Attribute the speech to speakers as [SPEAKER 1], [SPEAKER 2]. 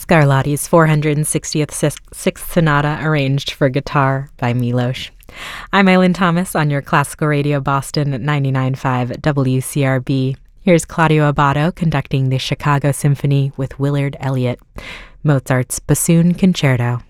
[SPEAKER 1] Scarlatti's 460th Sixth Sonata arranged for guitar by Milos. I'm Eileen Thomas on your Classical Radio Boston at 99.5 WCRB. Here's Claudio Abbado conducting the Chicago Symphony with Willard Elliott, Mozart's Bassoon Concerto.